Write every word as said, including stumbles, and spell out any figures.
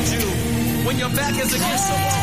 behind you when your back is against the wall.